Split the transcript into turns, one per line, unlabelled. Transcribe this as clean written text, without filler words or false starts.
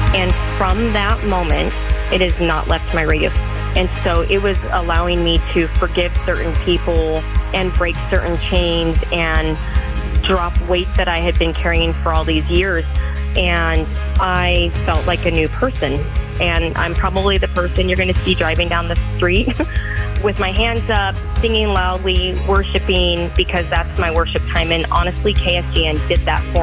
And from that moment, it has not left my radio. And so it was allowing me to forgive certain people and break certain chains and drop weight that I had been carrying for all these years. And I felt like a new person. And I'm probably the person you're going to see driving down the street with my hands up, singing loudly, worshiping, because that's my worship time. And honestly, KSGN did that for me.